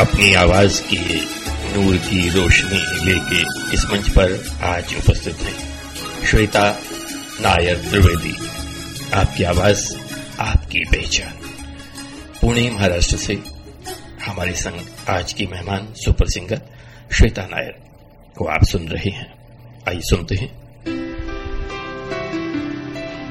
अपनी आवाज की नूर की रोशनी लेके इस मंच पर आज उपस्थित हैं श्वेता नायर त्रिवेदी। आपकी आवाज, आपकी पहचान। पुणे महाराष्ट्र से हमारे संग आज की मेहमान सुपर सिंगर श्वेता नायर को आप सुन रहे हैं। आइए सुनते हैं